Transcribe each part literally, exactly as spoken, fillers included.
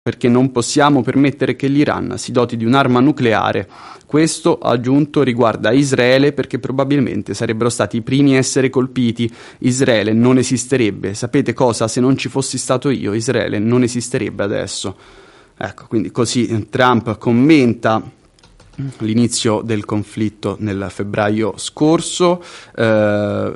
perché non possiamo permettere che l'Iran si doti di un'arma nucleare. Questo, ha aggiunto, riguarda Israele perché probabilmente sarebbero stati i primi a essere colpiti. Israele non esisterebbe. Sapete cosa? Se non ci fossi stato io, Israele non esisterebbe adesso. Ecco, quindi così Trump commenta l'inizio del conflitto nel febbraio scorso. Eh,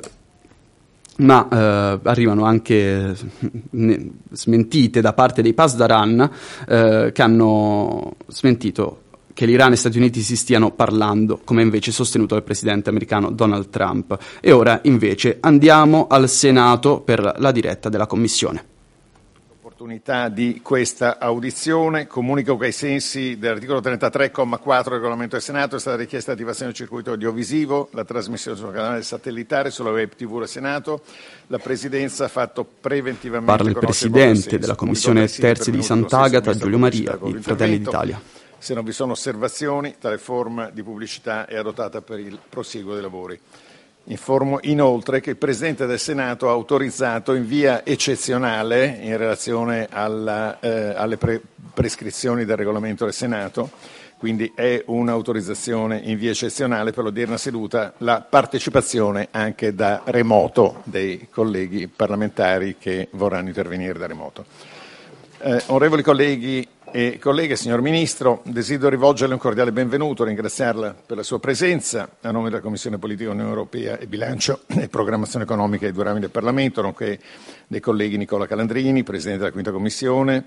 ma eh, arrivano anche ne, smentite da parte dei Pasdaran eh, che hanno smentito che l'Iran e gli Stati Uniti si stiano parlando, come invece sostenuto dal presidente americano Donald Trump. E ora invece andiamo al Senato per la diretta della Commissione. Opportunità di questa audizione. Comunico che ai sensi dell'articolo trentatré, comma quattro del regolamento del Senato è stata richiesta l'attivazione del circuito audiovisivo, la trasmissione sul canale satellitare sulla web tivù del Senato. La Presidenza ha fatto preventivamente Parla il Presidente della Commissione Terzi di Sant'Agata, Giulio Maria, di Fratelli d'Italia. Se non vi sono osservazioni, tale forma di pubblicità è adottata per il prosieguo dei lavori. Informo inoltre che il Presidente del Senato ha autorizzato in via eccezionale, in relazione alla, eh, alle pre- prescrizioni del regolamento del Senato, quindi è un'autorizzazione in via eccezionale per l'odierna seduta, la partecipazione anche da remoto dei colleghi parlamentari che vorranno intervenire da remoto. Eh, onorevoli colleghi e colleghe, signor Ministro, desidero rivolgerle un cordiale benvenuto, ringraziarla per la sua presenza a nome della Commissione Politica Unione Europea e Bilancio e Programmazione Economica dei due rami del Parlamento, nonché dei colleghi Nicola Calandrini, Presidente della Quinta Commissione,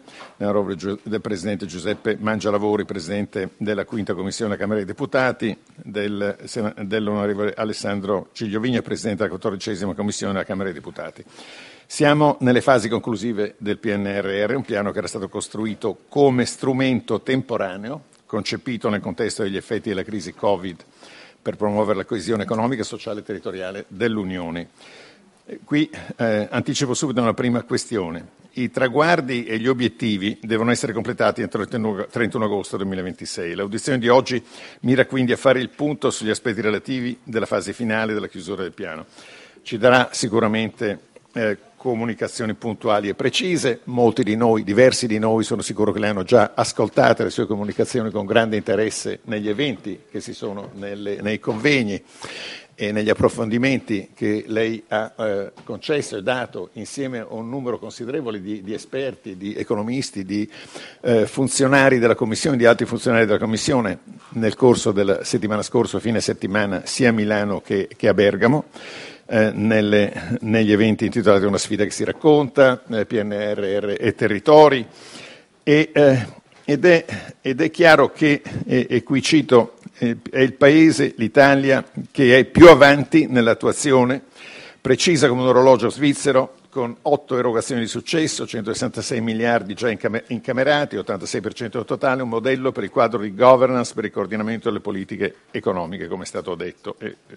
del Presidente Giuseppe Mangialavori, Presidente della Quinta Commissione della Camera dei Deputati, del, dell'Onorevole Alessandro Cigliovigna, Presidente della quattordicesima Commissione della Camera dei Deputati. Siamo nelle fasi conclusive del P N R R, un piano che era stato costruito come strumento temporaneo, concepito nel contesto degli effetti della crisi Covid per promuovere la coesione economica, sociale e territoriale dell'Unione. Qui eh, anticipo subito una prima questione. I traguardi e gli obiettivi devono essere completati entro il trentuno agosto duemilaventisei. L'audizione di oggi mira quindi a fare il punto sugli aspetti relativi della fase finale della chiusura del piano. Ci darà sicuramente eh, comunicazioni puntuali e precise. Molti di noi, diversi di noi, sono sicuro che le hanno già ascoltate, le sue comunicazioni, con grande interesse negli eventi che si sono nelle, nei convegni e negli approfondimenti che lei ha eh, concesso e dato insieme a un numero considerevole di, di esperti, di economisti, di eh, funzionari della Commissione, di altri funzionari della Commissione nel corso della settimana scorsa, fine settimana, sia a Milano che, che a Bergamo. Eh, nelle, negli eventi intitolati Una sfida che si racconta, eh, P N R R e territori, e, eh, ed, è, ed è chiaro che, e, e qui cito, eh, è il Paese, l'Italia, che è più avanti nell'attuazione, precisa come un orologio svizzero, con otto erogazioni di successo, centosessantasei miliardi già incamerati, ottantasei per cento del totale, un modello per il quadro di governance per il coordinamento delle politiche economiche, come è stato detto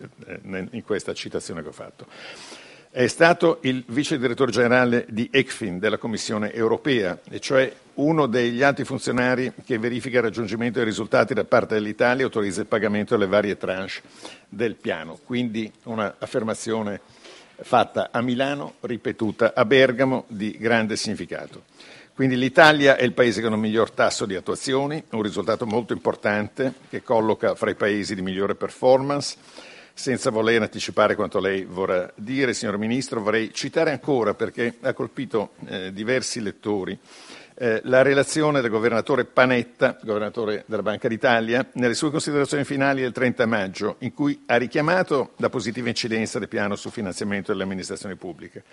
in questa citazione che ho fatto. È stato il vice direttore generale di ECFIN della Commissione Europea, e cioè uno degli alti funzionari che verifica il raggiungimento dei risultati da parte dell'Italia e autorizza il pagamento delle varie tranche del piano. Quindi un'affermazione fatta a Milano, ripetuta a Bergamo, di grande significato. Quindi l'Italia è il paese con il miglior tasso di attuazioni, un risultato molto importante che colloca fra i paesi di migliore performance. Senza voler anticipare quanto lei vorrà dire, signor Ministro, vorrei citare ancora, perché ha colpito eh, diversi lettori, eh, la relazione del governatore Panetta, governatore della Banca d'Italia, nelle sue considerazioni finali del trenta maggio, in cui ha richiamato la positiva incidenza del piano sul finanziamento delle amministrazioni pubbliche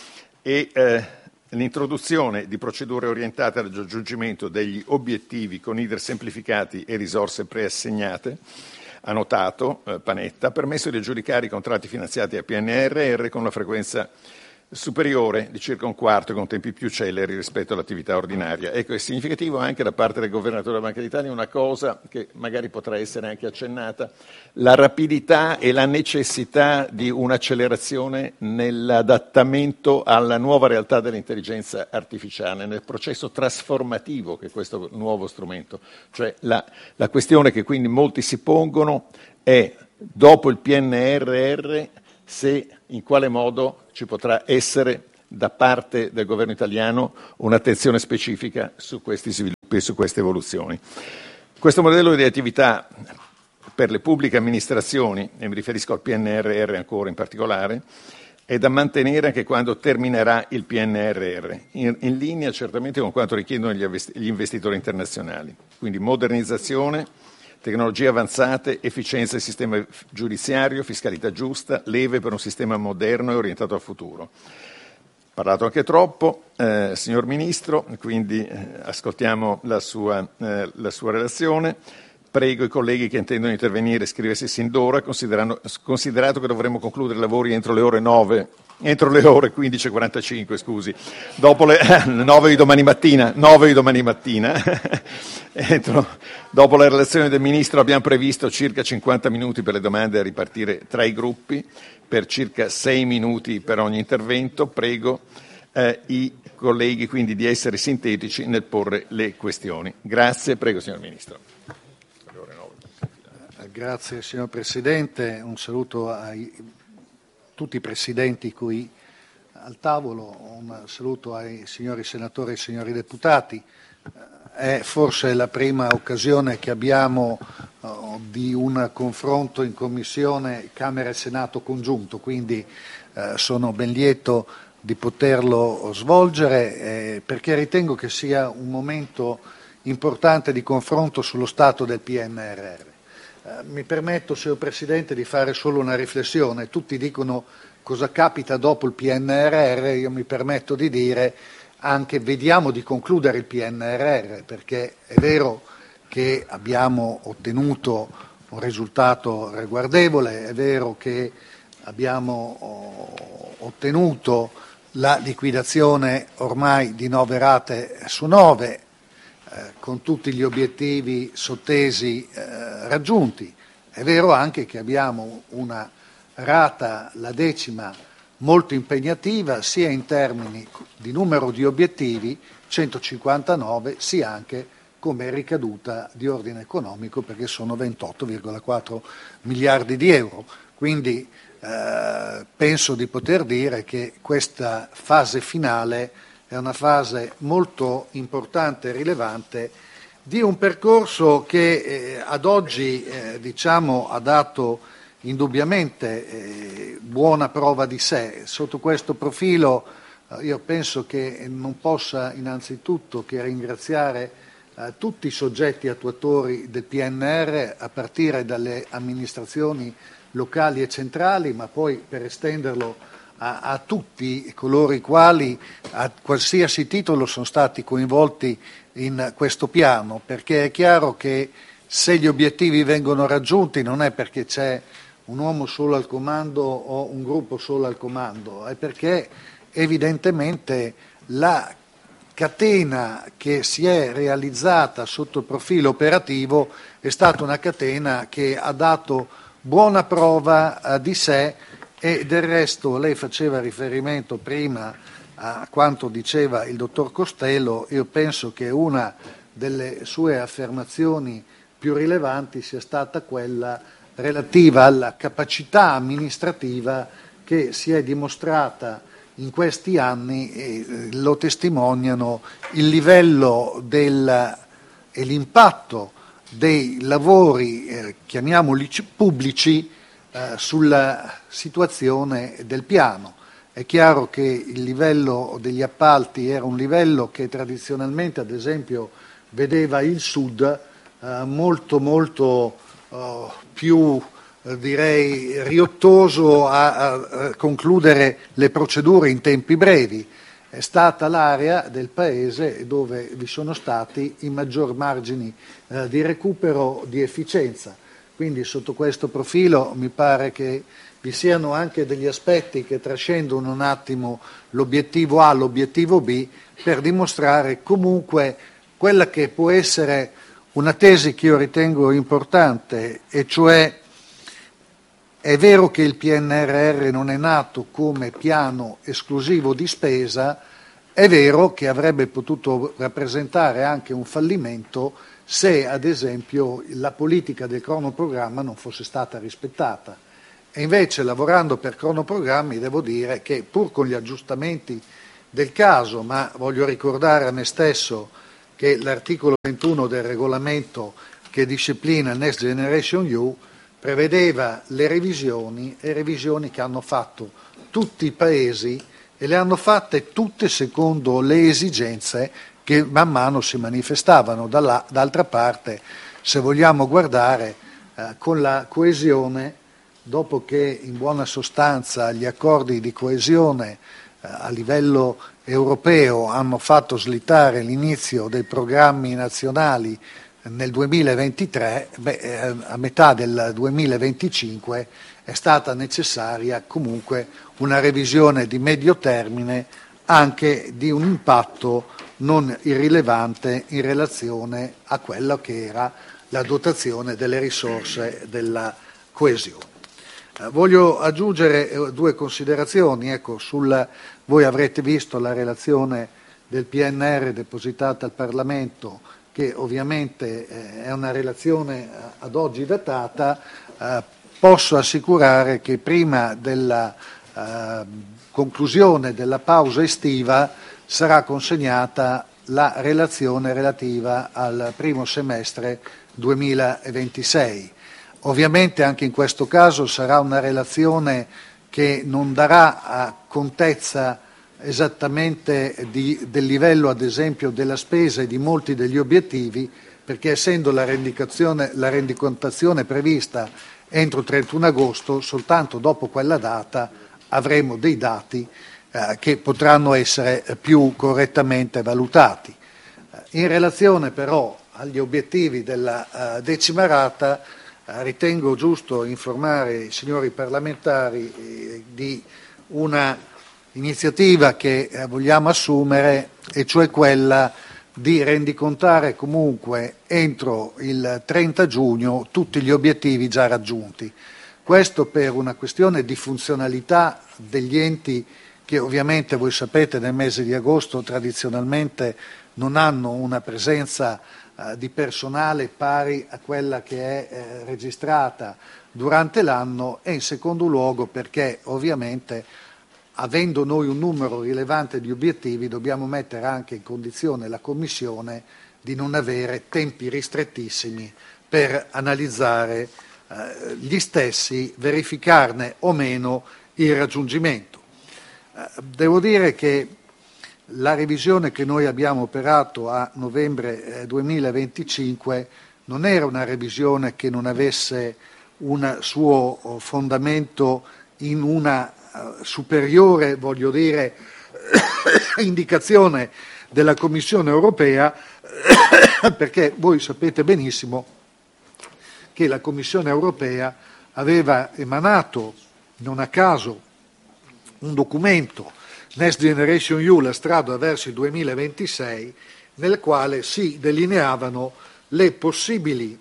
e eh, l'introduzione di procedure orientate al raggiungimento degli obiettivi con I D R semplificati e risorse preassegnate. Ha notato, eh, Panetta, ha permesso di aggiudicare i contratti finanziati a P N R R con una frequenza superiore di circa un quarto e con tempi più celeri rispetto all'attività ordinaria. Ecco, è significativo anche da parte del governatore della Banca d'Italia una cosa che magari potrà essere anche accennata: la rapidità e la necessità di un'accelerazione nell'adattamento alla nuova realtà dell'intelligenza artificiale, nel processo trasformativo che è questo nuovo strumento. Cioè la, la questione che quindi molti si pongono è, dopo il P N R R, se in quale modo ci potrà essere da parte del governo italiano un'attenzione specifica su questi sviluppi e su queste evoluzioni. Questo modello di attività per le pubbliche amministrazioni, e mi riferisco al P N R R ancora in particolare, è da mantenere anche quando terminerà il P N R R, in, in linea certamente con quanto richiedono gli, gli investitori internazionali. Quindi modernizzazione, tecnologie avanzate, efficienza del sistema giudiziario, fiscalità giusta, leve per un sistema moderno e orientato al futuro. Parlato anche troppo, eh, signor Ministro, quindi eh, ascoltiamo la sua, eh, la sua relazione. Prego i colleghi che intendono intervenire a iscriversi sin d'ora, considerato che dovremo concludere i lavori entro le ore nove, entro le ore quindici e quarantacinque, scusi, dopo le nove di domani mattina, nove di domani mattina. entro, dopo la relazione del Ministro abbiamo previsto circa cinquanta minuti per le domande a ripartire tra i gruppi, per circa sei minuti per ogni intervento. Prego eh, i colleghi quindi di essere sintetici nel porre le questioni. Grazie, prego signor Ministro. Grazie signor Presidente, un saluto a tutti i Presidenti qui al tavolo, un saluto ai signori senatori e signori deputati. È forse la prima occasione che abbiamo uh, di un confronto in Commissione Camera e Senato congiunto, quindi uh, sono ben lieto di poterlo svolgere eh, perché ritengo che sia un momento importante di confronto sullo stato del P N R R. Mi permetto, signor Presidente, di fare solo una riflessione. Tutti dicono cosa capita dopo il P N R R, io mi permetto di dire anche vediamo di concludere il P N R R, perché è vero che abbiamo ottenuto un risultato ragguardevole, è vero che abbiamo ottenuto la liquidazione ormai di nove rate su nove, Eh, con tutti gli obiettivi sottesi eh, raggiunti. È vero anche che abbiamo una rata, la decima, molto impegnativa sia in termini di numero di obiettivi, centocinquantanove, sia anche come ricaduta di ordine economico, perché sono ventotto virgola quattro miliardi di euro. Quindi eh, penso di poter dire che questa fase finale è una fase molto importante e rilevante di un percorso che eh, ad oggi eh, diciamo, ha dato indubbiamente eh, buona prova di sé. Sotto questo profilo eh, io penso che non possa innanzitutto che ringraziare eh, tutti i soggetti attuatori del P N R R, a partire dalle amministrazioni locali e centrali, ma poi per estenderlo A, a tutti coloro i quali a qualsiasi titolo sono stati coinvolti in questo piano, perché è chiaro che se gli obiettivi vengono raggiunti non è perché c'è un uomo solo al comando o un gruppo solo al comando, è perché evidentemente la catena che si è realizzata sotto il profilo operativo è stata una catena che ha dato buona prova eh, di sé. E del resto lei faceva riferimento prima a quanto diceva il dottor Costello. Io penso che una delle sue affermazioni più rilevanti sia stata quella relativa alla capacità amministrativa che si è dimostrata in questi anni, e lo testimoniano il livello del, e l'impatto dei lavori, eh, chiamiamoli pubblici, sulla situazione del piano. È chiaro che il livello degli appalti era un livello che tradizionalmente, ad esempio, vedeva il Sud eh, molto molto eh, più eh, direi riottoso a, a, a concludere le procedure in tempi brevi. È stata l'area del Paese dove vi sono stati i maggior margini eh, di recupero di efficienza. Quindi sotto questo profilo mi pare che vi siano anche degli aspetti che trascendono un attimo l'obiettivo A, l'obiettivo B, per dimostrare comunque quella che può essere una tesi che io ritengo importante, e cioè è vero che il P N R R non è nato come piano esclusivo di spesa, è vero che avrebbe potuto rappresentare anche un fallimento se, ad esempio, la politica del cronoprogramma non fosse stata rispettata. E invece, lavorando per cronoprogrammi, devo dire che pur con gli aggiustamenti del caso, ma voglio ricordare a me stesso che l'articolo ventuno del regolamento che disciplina Next Generation E U prevedeva le revisioni, e revisioni che hanno fatto tutti i paesi e le hanno fatte tutte secondo le esigenze che man mano si manifestavano. Dalla, d'altra parte, se vogliamo guardare eh, con la coesione, dopo che in buona sostanza gli accordi di coesione eh, a livello europeo hanno fatto slittare l'inizio dei programmi nazionali nel duemilaventitré, beh, a metà del duemilaventicinque è stata necessaria comunque una revisione di medio termine anche di un impatto non irrilevante in relazione a quella che era la dotazione delle risorse della coesione. Eh, voglio aggiungere due considerazioni. Ecco, sul, voi avrete visto la relazione del P N R depositata al Parlamento, che ovviamente eh, è una relazione ad oggi datata. Eh, posso assicurare che prima della eh, conclusione della pausa estiva sarà consegnata la relazione relativa al primo semestre duemilaventisei. Ovviamente anche in questo caso sarà una relazione che non darà a contezza esattamente di, del livello, ad esempio, della spesa e di molti degli obiettivi, perché essendo la, la rendicontazione prevista entro il trentuno agosto, soltanto dopo quella data avremo dei dati eh, che potranno essere più correttamente valutati. In relazione però agli obiettivi della uh, decima rata, eh, ritengo giusto informare i signori parlamentari eh, di una iniziativa che eh, vogliamo assumere, e cioè quella di rendicontare comunque entro il trenta giugno tutti gli obiettivi già raggiunti. Questo per una questione di funzionalità degli enti che ovviamente voi sapete nel mese di agosto tradizionalmente non hanno una presenza eh, di personale pari a quella che è eh, registrata durante l'anno, e in secondo luogo perché ovviamente avendo noi un numero rilevante di obiettivi dobbiamo mettere anche in condizione la Commissione di non avere tempi ristrettissimi per analizzare eh, gli stessi, verificarne o meno il raggiungimento. Eh, devo dire che la revisione che noi abbiamo operato a novembre eh, duemilaventicinque non era una revisione che non avesse un suo fondamento in una superiore, voglio dire, indicazione della Commissione europea, perché voi sapete benissimo che la Commissione europea aveva emanato non a caso un documento, Next Generation E U, la strada verso il duemilaventisei, nel quale si delineavano le possibili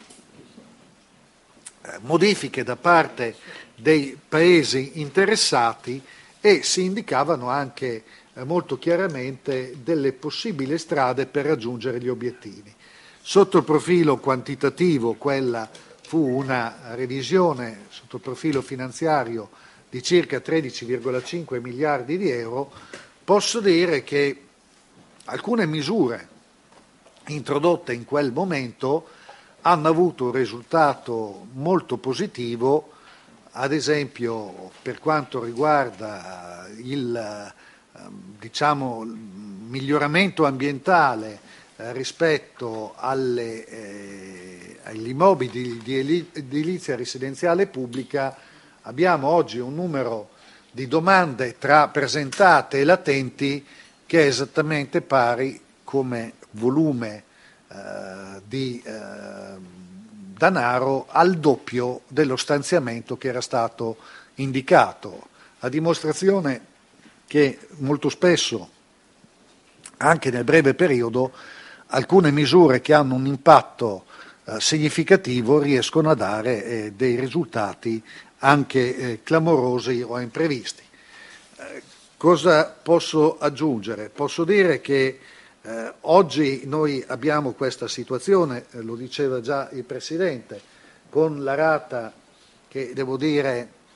modifiche da parte dei paesi interessati e si indicavano anche eh, molto chiaramente delle possibili strade per raggiungere gli obiettivi. Sotto il profilo quantitativo quella fu una revisione sotto il profilo finanziario di circa tredici virgola cinque miliardi di euro. Posso dire che alcune misure introdotte in quel momento hanno avuto un risultato molto positivo. Ad esempio, per quanto riguarda il diciamo, miglioramento ambientale eh, rispetto alle, eh, agli immobili di edilizia residenziale pubblica, abbiamo oggi un numero di domande tra presentate e latenti che è esattamente pari come volume eh, di eh, denaro al doppio dello stanziamento che era stato indicato, a dimostrazione che molto spesso, anche nel breve periodo, alcune misure che hanno un impatto eh, significativo riescono a dare eh, dei risultati anche eh, clamorosi o imprevisti. Eh, cosa posso aggiungere? Posso dire che Eh, oggi noi abbiamo questa situazione, eh, lo diceva già il Presidente, con la rata che devo dire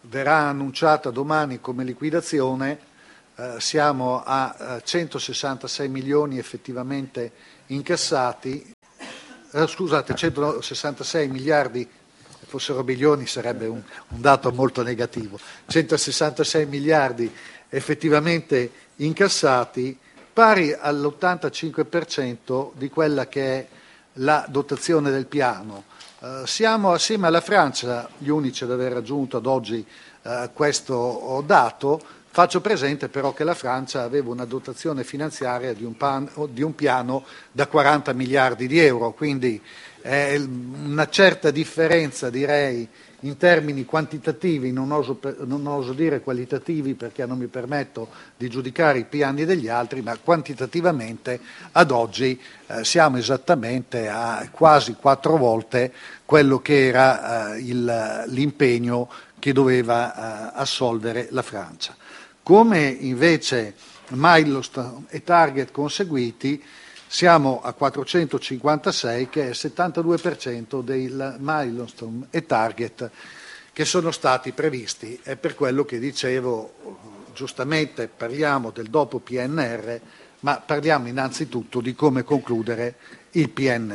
verrà annunciata domani come liquidazione, eh, siamo a eh, centosessantasei milioni effettivamente incassati, eh, scusate, centosessantasei miliardi, se fossero milioni sarebbe un, un dato molto negativo, centosessantasei miliardi effettivamente incassati, pari all'ottantacinque per cento di quella che è la dotazione del piano. Eh, siamo assieme alla Francia gli unici ad aver raggiunto ad oggi eh, questo dato. Faccio presente però che la Francia aveva una dotazione finanziaria di un, pan, di un piano da quaranta miliardi di euro, quindi è una certa differenza, direi, in termini quantitativi, non oso, non oso dire qualitativi perché non mi permetto di giudicare i piani degli altri, ma quantitativamente ad oggi eh, siamo esattamente a quasi quattro volte quello che era eh, il, l'impegno che doveva eh, assolvere la Francia. Come invece milestone e target conseguiti, siamo a quattrocentocinquantasei, che è il settantadue per cento dei milestone e target che sono stati previsti. È per quello che dicevo, giustamente parliamo del dopo P N R, ma parliamo innanzitutto di come concludere il P N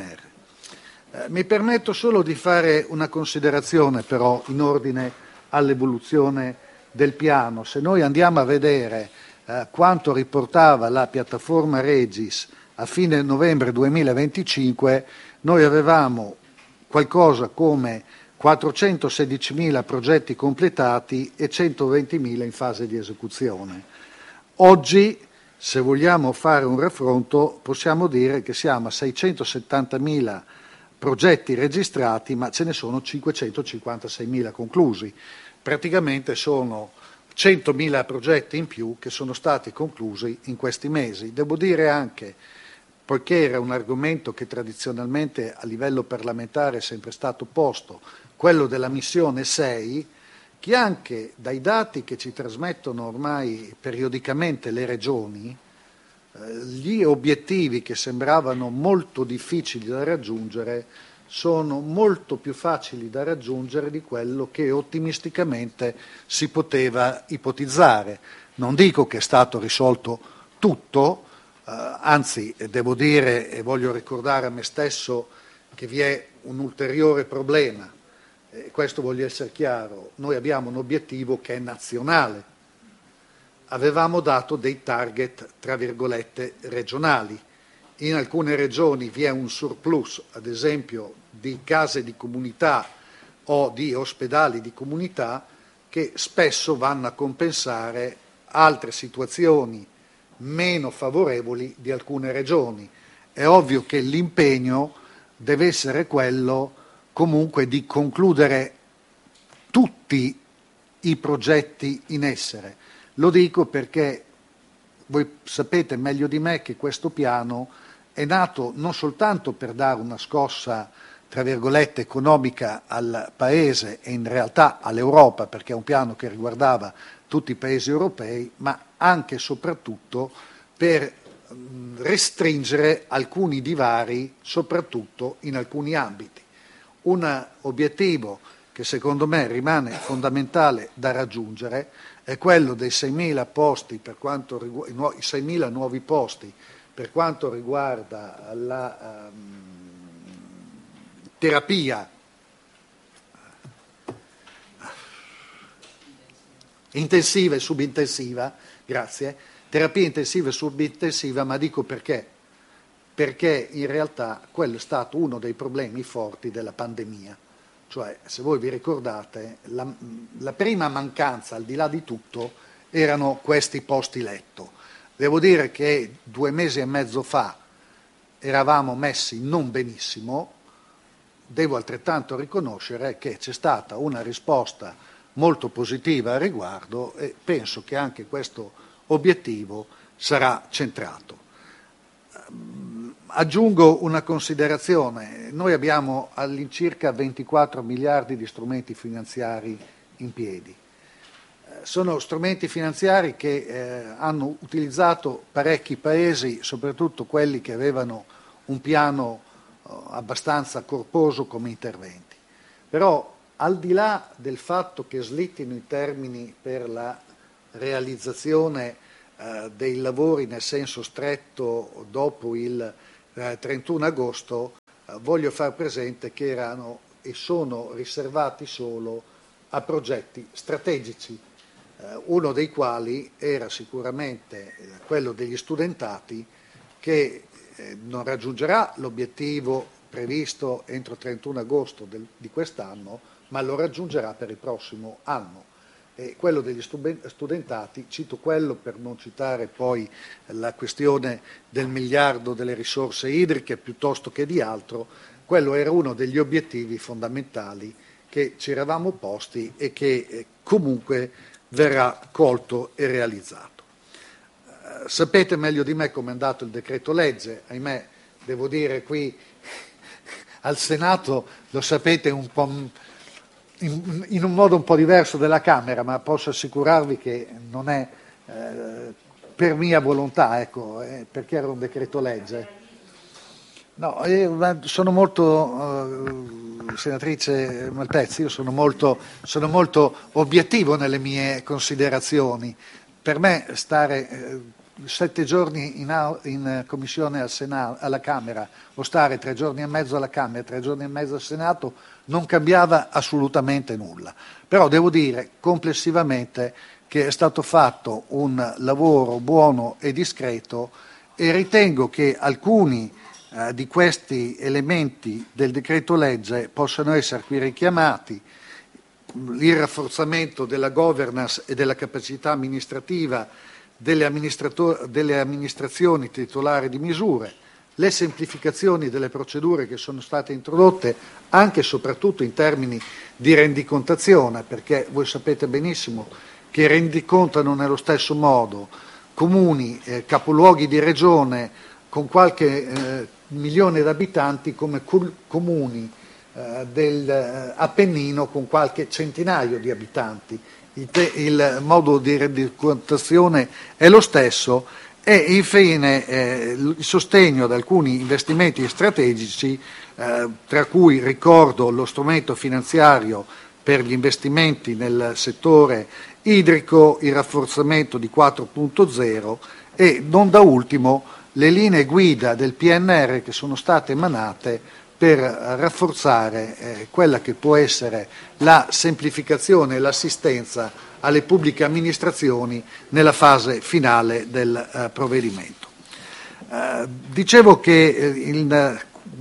R. Eh, mi permetto solo di fare una considerazione però in ordine all'evoluzione del piano. Se noi andiamo a vedere eh, quanto riportava la piattaforma Regis a fine novembre duemilaventicinque, noi avevamo qualcosa come quattrocentosedicimila progetti completati e centoventimila in fase di esecuzione. Oggi, se vogliamo fare un raffronto, possiamo dire che siamo a seicentosettantamila progetti registrati, ma ce ne sono cinquecentocinquantaseimila conclusi. Praticamente sono centomila progetti in più che sono stati conclusi in questi mesi. Devo dire anche, poiché era un argomento che tradizionalmente a livello parlamentare è sempre stato posto, quello della missione sei, che anche dai dati che ci trasmettono ormai periodicamente le regioni, eh, gli obiettivi che sembravano molto difficili da raggiungere sono molto più facili da raggiungere di quello che ottimisticamente si poteva ipotizzare. Non dico che è stato risolto tutto, eh, anzi devo dire e voglio ricordare a me stesso che vi è un ulteriore problema, e questo voglio essere chiaro, noi abbiamo un obiettivo che è nazionale. Avevamo dato dei target, tra virgolette, regionali. In alcune regioni vi è un surplus, ad esempio, di case di comunità o di ospedali di comunità che spesso vanno a compensare altre situazioni meno favorevoli di alcune regioni. È ovvio che l'impegno deve essere quello comunque di concludere tutti i progetti in essere. Lo dico perché voi sapete meglio di me che questo piano è nato non soltanto per dare una scossa, tra virgolette, economica al Paese e in realtà all'Europa, perché è un piano che riguardava tutti i Paesi europei, ma anche e soprattutto per restringere alcuni divari, soprattutto in alcuni ambiti. Un obiettivo che secondo me rimane fondamentale da raggiungere è quello dei seimila posti per quanto riguarda, i seimila nuovi posti per quanto riguarda la um, terapia intensiva e subintensiva, grazie, terapia intensiva e subintensiva, ma dico perché? Perché in realtà quello è stato uno dei problemi forti della pandemia. Cioè, se voi vi ricordate, la, la prima mancanza, al di là di tutto, erano questi posti letto. Devo dire che due mesi e mezzo fa eravamo messi non benissimo, devo altrettanto riconoscere che c'è stata una risposta molto positiva al riguardo e penso che anche questo obiettivo sarà centrato. Aggiungo una considerazione, noi abbiamo all'incirca ventiquattro miliardi di strumenti finanziari in piedi. Sono strumenti finanziari che eh, hanno utilizzato parecchi paesi, soprattutto quelli che avevano un piano eh, abbastanza corposo come interventi. Però al di là del fatto che slittino i termini per la realizzazione eh, dei lavori nel senso stretto dopo il eh, trentuno agosto, eh, voglio far presente che erano e sono riservati solo a progetti strategici, eh, uno dei quali era sicuramente eh, quello degli studentati, che eh, non raggiungerà l'obiettivo previsto entro il trentuno agosto del, di quest'anno, ma lo raggiungerà per il prossimo anno. E quello degli studentati, cito quello per non citare poi la questione del miliardo delle risorse idriche piuttosto che di altro, quello era uno degli obiettivi fondamentali che ci eravamo posti e che eh, comunque verrà colto e realizzato. Eh, sapete meglio di me come è andato il decreto legge, ahimè devo dire qui al Senato lo sapete un po' in, in un modo un po' diverso della Camera, ma posso assicurarvi che non è eh, per mia volontà, ecco, eh, perché era un decreto legge. No, eh, sono molto, eh, senatrice Malpezzi, io sono molto, sono molto obiettivo nelle mie considerazioni. Per me stare eh, sette giorni in, in commissione al Senato, alla Camera o stare tre giorni e mezzo alla Camera e tre giorni e mezzo al Senato non cambiava assolutamente nulla. Però devo dire complessivamente che è stato fatto un lavoro buono e discreto e ritengo che alcuni eh, di questi elementi del decreto legge possano essere qui richiamati: il rafforzamento della governance e della capacità amministrativa delle, delle amministrazioni titolari di misure, le semplificazioni delle procedure che sono state introdotte anche e soprattutto in termini di rendicontazione, perché voi sapete benissimo che rendicontano nello stesso modo comuni, eh, capoluoghi di regione con qualche eh, milione di abitanti come comuni eh, dell'Appennino con qualche centinaio di abitanti. Il, te, il modo di rendicontazione è lo stesso e infine eh, il sostegno ad alcuni investimenti strategici, eh, tra cui ricordo lo strumento finanziario per gli investimenti nel settore idrico, il rafforzamento di quattro punto zero e non da ultimo le linee guida del P N R R che sono state emanate per rafforzare eh, quella che può essere la semplificazione e l'assistenza alle pubbliche amministrazioni nella fase finale del eh, provvedimento. Eh, dicevo che eh, il,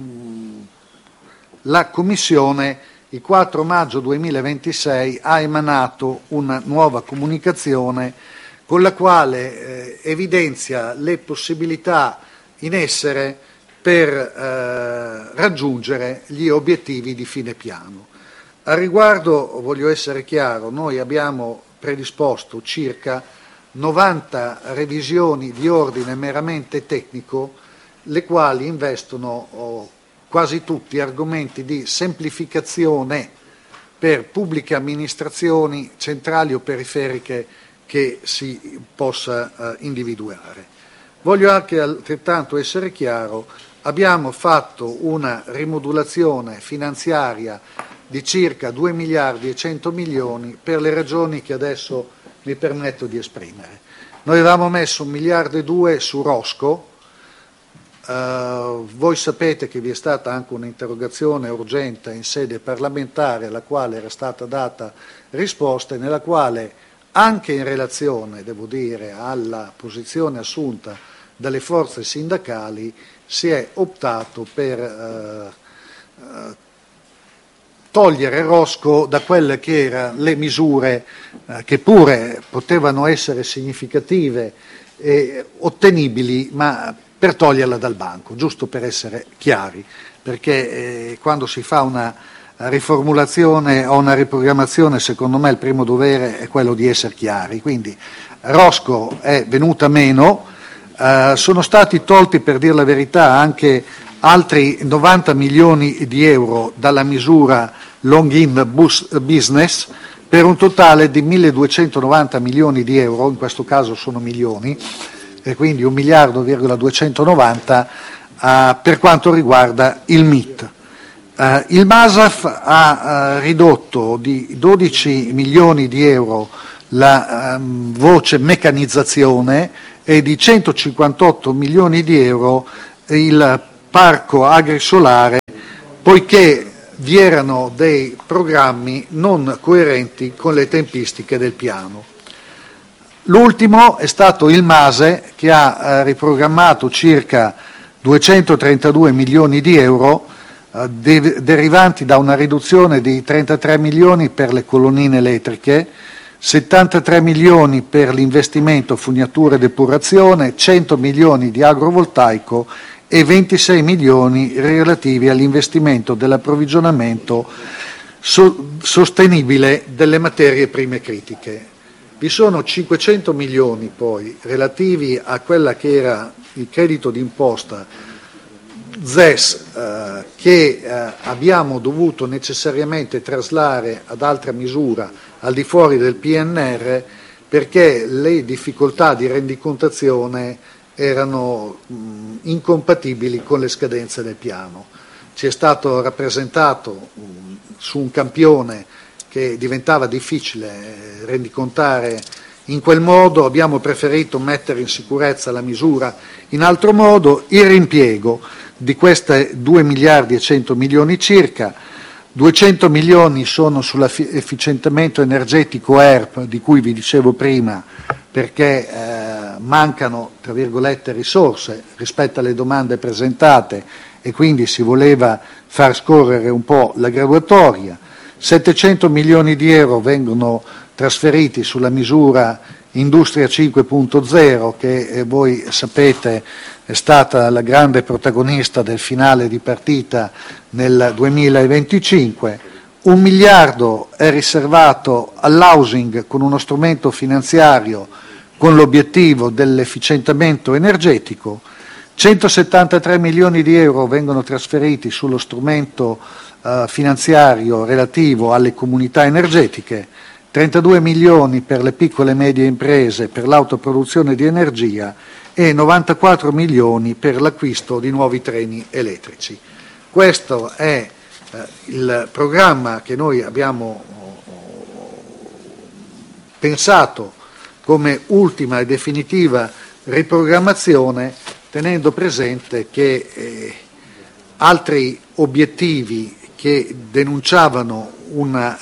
la Commissione il quattro maggio duemilaventisei ha emanato una nuova comunicazione con la quale eh, evidenzia le possibilità in essere per eh, raggiungere gli obiettivi di fine piano. A riguardo voglio essere chiaro, noi abbiamo predisposto circa novanta revisioni di ordine meramente tecnico, le quali investono oh, quasi tutti argomenti di semplificazione per pubbliche amministrazioni centrali o periferiche che si possa eh, individuare. Voglio anche altrettanto essere chiaro, abbiamo fatto una rimodulazione finanziaria di circa due miliardi e cento milioni per le ragioni che adesso mi permetto di esprimere. Noi avevamo messo un miliardo e due su Rosco, uh, voi sapete che vi è stata anche un'interrogazione urgente in sede parlamentare alla quale era stata data risposta e nella quale anche in relazione, devo dire, alla posizione assunta dalle forze sindacali si è optato per uh, uh, togliere Rosco da quelle che erano le misure eh, che pure potevano essere significative e ottenibili, ma per toglierla dal banco, giusto per essere chiari, perché eh, quando si fa una riformulazione o una riprogrammazione, secondo me il primo dovere è quello di essere chiari. Quindi Rosco è venuta meno, eh, sono stati tolti, per dire la verità, anche altri novanta milioni di euro dalla misura long in business per un totale di milleduecentonovanta milioni di euro, in questo caso sono milioni, e quindi un miliardo virgola duecentonovanta uh, per quanto riguarda il M I T. Uh, il MASAF ha uh, ridotto di dodici milioni di euro la um, voce meccanizzazione e di centocinquantotto milioni di euro il parco agrisolare, poiché vi erano dei programmi non coerenti con le tempistiche del piano. L'ultimo è stato il MASE, che ha eh, riprogrammato circa duecentotrentadue milioni di euro eh, de- derivanti da una riduzione di trentatré milioni per le colonnine elettriche, settantatré milioni per l'investimento fognatura e depurazione, cento milioni di agrovoltaico e ventisei milioni relativi all'investimento dell'approvvigionamento so- sostenibile delle materie prime critiche. Vi sono cinquecento milioni poi relativi a quella che era il credito d'imposta Z E S eh, che eh, abbiamo dovuto necessariamente traslare ad altra misura al di fuori del P N R perché le difficoltà di rendicontazione erano mh, incompatibili con le scadenze del piano. Ci è stato rappresentato mh, su un campione che diventava difficile rendicontare in quel modo, abbiamo preferito mettere in sicurezza la misura in altro modo. Il riimpiego di queste due miliardi e cento milioni circa, duecento milioni sono sull'efficientamento energetico E R P di cui vi dicevo prima, perché eh, mancano tra virgolette risorse rispetto alle domande presentate e quindi si voleva far scorrere un po' la graduatoria. settecento milioni di euro vengono trasferiti sulla misura Industria cinque punto zero che eh, voi sapete è stata la grande protagonista del finale di partita nel duemilaventicinque. Un miliardo è riservato all'housing con uno strumento finanziario con l'obiettivo dell'efficientamento energetico, centosettantatré milioni di euro vengono trasferiti sullo strumento eh, finanziario relativo alle comunità energetiche, trentadue milioni per le piccole e medie imprese per l'autoproduzione di energia e novantaquattro milioni per l'acquisto di nuovi treni elettrici. Questo è eh, il programma che noi abbiamo pensato come ultima e definitiva riprogrammazione, tenendo presente che eh, altri obiettivi che denunciavano un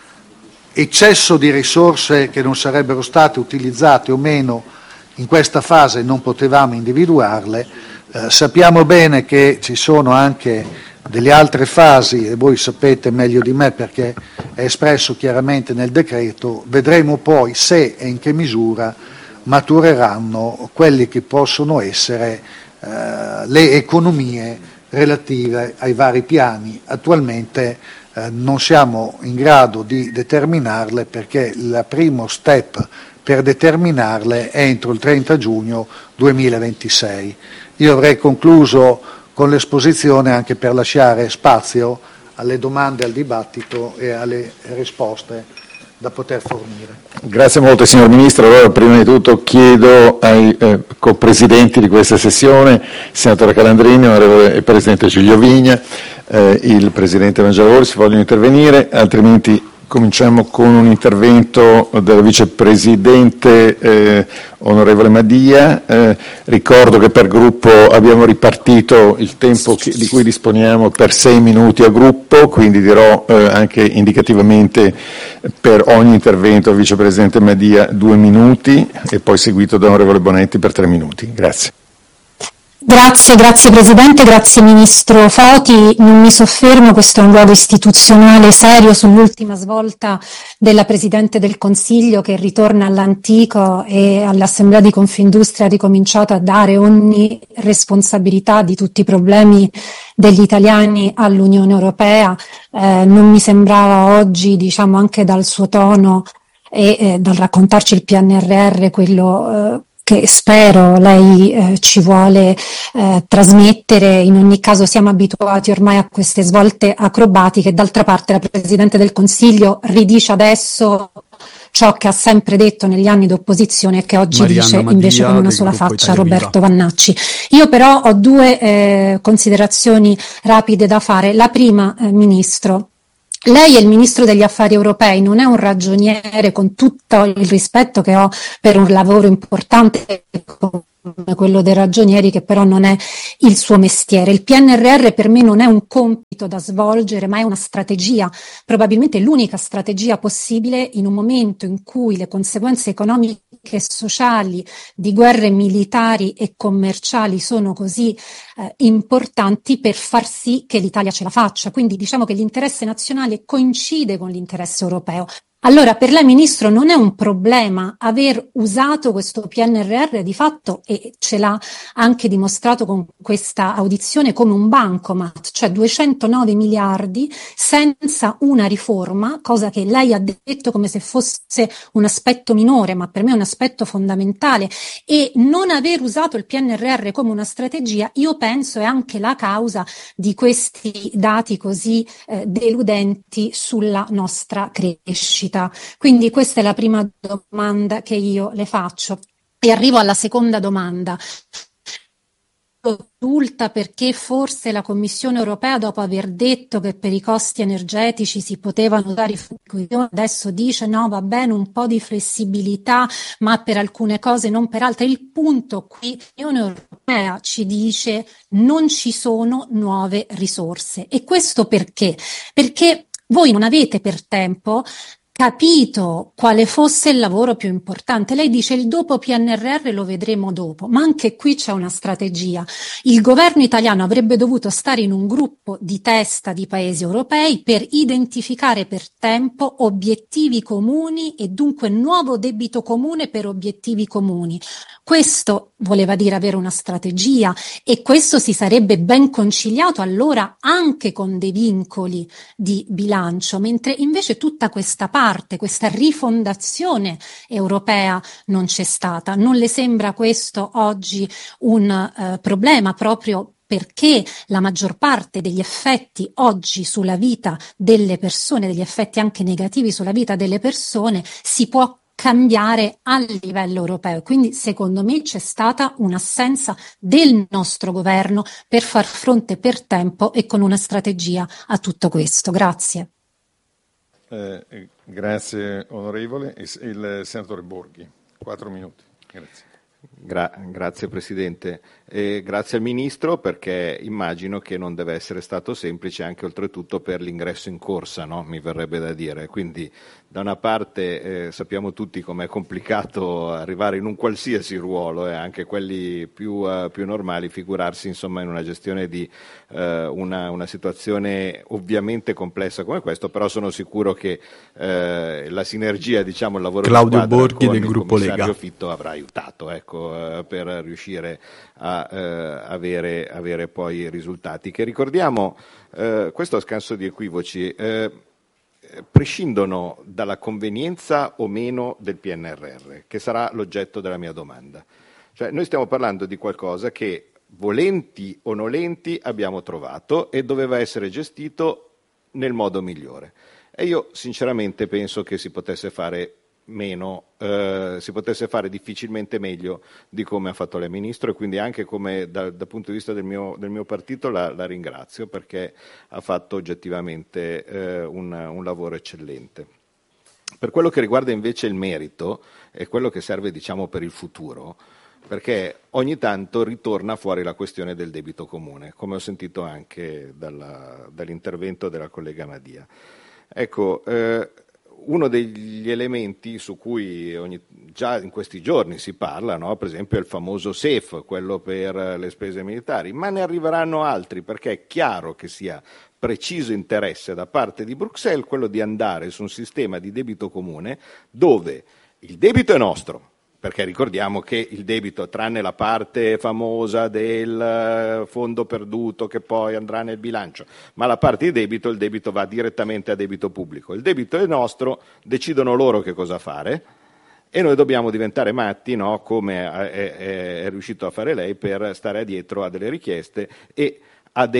eccesso di risorse che non sarebbero state utilizzate o meno in questa fase non potevamo individuarle. Eh, sappiamo bene che ci sono anche delle altre fasi e voi sapete meglio di me perché è espresso chiaramente nel decreto. Vedremo poi se e in che misura matureranno quelli che possono essere eh, le economie relative ai vari piani. Attualmente eh, non siamo in grado di determinarle perché il primo step per determinarle è entro il trenta giugno duemilaventisei. Io avrei concluso con l'esposizione anche per lasciare spazio alle domande, al dibattito e alle risposte da poter fornire. Grazie molto signor Ministro. Allora, prima di tutto chiedo ai eh, co-presidenti di questa sessione, il senatore Calandrini, onorevole Presidente Giulio Vigna, eh, il Presidente Mangialavori, se vogliono intervenire, altrimenti cominciamo con un intervento del Vicepresidente eh, onorevole Madia. Eh, ricordo che per gruppo abbiamo ripartito il tempo che, di cui disponiamo per sei minuti a gruppo, quindi dirò eh, anche indicativamente per ogni intervento al Vicepresidente Madia due minuti e poi seguito da onorevole Bonetti per tre minuti. Grazie. Grazie, grazie Presidente, grazie Ministro Foti. Non mi soffermo, questo è un luogo istituzionale serio, sull'ultima svolta della Presidente del Consiglio che ritorna all'antico e all'Assemblea di Confindustria ha ricominciato a dare ogni responsabilità di tutti i problemi degli italiani all'Unione Europea. Eh, non mi sembrava oggi, diciamo anche dal suo tono e eh, dal raccontarci il P N R R, quello eh, che spero lei eh, ci vuole eh, trasmettere. In ogni caso siamo abituati ormai a queste svolte acrobatiche. D'altra parte la Presidente del Consiglio ridice adesso ciò che ha sempre detto negli anni d'opposizione e che oggi Marianna dice Madia, invece con una del sola gruppo faccia Italia Viva. Roberto Vannacci. Io però ho due eh, considerazioni rapide da fare. La prima, eh, Ministro, lei è il Ministro degli Affari Europei, non è un ragioniere, con tutto il rispetto che ho per un lavoro importante come quello dei ragionieri, che però non è il suo mestiere. Il P N R R per me non è un compito da svolgere, ma è una strategia, probabilmente l'unica strategia possibile in un momento in cui le conseguenze economiche e sociali di guerre militari e commerciali sono così eh, importanti per far sì che l'Italia ce la faccia. Quindi diciamo che l'interesse nazionale coincide con l'interesse europeo. Allora, per lei, Ministro, non è un problema aver usato questo P N R R di fatto, e ce l'ha anche dimostrato con questa audizione, come un bancomat, cioè duecentonove miliardi senza una riforma, cosa che lei ha detto come se fosse un aspetto minore, ma per me è un aspetto fondamentale, e non aver usato il P N R R come una strategia, io penso è anche la causa di questi dati così eh, deludenti sulla nostra crescita. Quindi questa è la prima domanda che io le faccio e arrivo alla seconda domanda. Risulta perché forse la Commissione europea, dopo aver detto che per i costi energetici si potevano usare i fondi di coesione, adesso dice no, va bene, un po' di flessibilità, ma per alcune cose, non per altre. Il punto qui, l'Unione europea ci dice non ci sono nuove risorse. E questo perché? Perché voi non avete per tempo capito quale fosse il lavoro più importante. Lei dice il dopo P N R R lo vedremo dopo, ma anche qui c'è una strategia. Il governo italiano avrebbe dovuto stare in un gruppo di testa di paesi europei per identificare per tempo obiettivi comuni e dunque nuovo debito comune per obiettivi comuni. Questo voleva dire avere una strategia, e questo si sarebbe ben conciliato allora anche con dei vincoli di bilancio, mentre invece tutta questa parte, questa rifondazione europea non c'è stata. Non le sembra questo oggi un eh, problema, proprio perché la maggior parte degli effetti oggi sulla vita delle persone, degli effetti anche negativi sulla vita delle persone, si può cambiare a livello europeo? Quindi secondo me c'è stata un'assenza del nostro governo per far fronte per tempo e con una strategia a tutto questo. Grazie. Eh, grazie onorevole. Il senatore Borghi, quattro minuti. Grazie. Gra- grazie Presidente, e grazie al Ministro, perché immagino che non deve essere stato semplice anche oltretutto per l'ingresso in corsa, no? Mi verrebbe da dire, quindi da una parte eh, sappiamo tutti com'è complicato arrivare in un qualsiasi ruolo, eh, anche quelli più, uh, più normali, figurarsi insomma in una gestione di uh, una, una situazione ovviamente complessa come questo, però sono sicuro che uh, la sinergia, diciamo il lavoro Claudio di squadra Borghi con del il gruppo commissario Lega Fitto avrà aiutato, ecco, uh, per riuscire a uh, avere, avere poi risultati che, ricordiamo, uh, questo a scanso di equivoci, uh, prescindono dalla convenienza o meno del P N R R, che sarà l'oggetto della mia domanda. Cioè, noi stiamo parlando di qualcosa che, volenti o nolenti, abbiamo trovato e doveva essere gestito nel modo migliore. E io sinceramente penso che si potesse fare meno, eh, si potesse fare difficilmente meglio di come ha fatto lei Ministro, e quindi anche come da, dal punto di vista del mio, del mio partito la, la ringrazio, perché ha fatto oggettivamente eh, un, un lavoro eccellente. Per quello che riguarda invece il merito e quello che serve, diciamo, per il futuro, perché ogni tanto ritorna fuori la questione del debito comune, come ho sentito anche dalla, dall'intervento della collega Madia. Ecco, eh, uno degli elementi su cui ogni, già in questi giorni si parla, no? Per esempio è il famoso S E F, quello per le spese militari, ma ne arriveranno altri, perché è chiaro che sia preciso interesse da parte di Bruxelles quello di andare su un sistema di debito comune dove il debito è nostro, perché ricordiamo che il debito, tranne la parte famosa del fondo perduto che poi andrà nel bilancio, ma la parte di debito, il debito va direttamente a debito pubblico. Il debito è nostro, decidono loro che cosa fare e noi dobbiamo diventare matti, no? Come è, è, è riuscito a fare lei, per stare dietro a delle richieste e a dei